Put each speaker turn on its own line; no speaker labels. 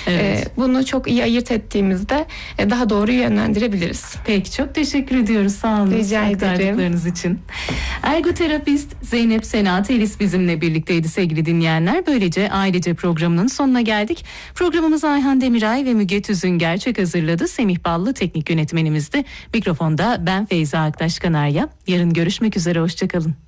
Evet.
Bunu çok iyi ayırt ettiğimizde daha doğru yönlendirebiliriz.
Peki, çok teşekkür ediyoruz. Sağ olun.
Rica
aktardıklarınız için. Ergoterapist Zeynep Sena Telis bizimle birlikteydi sevgili dinleyenler. Böylece Ailece programının sonuna geldik. Programımızı Ayhan Demiray ve Müge Tüzüngerçek hazırladı. Semih Ballı teknik yönetmenimizdi. Mikrofonda ben Feyza Aktaş Kanarya. Yarın görüşmek üzere, hoşçakalın.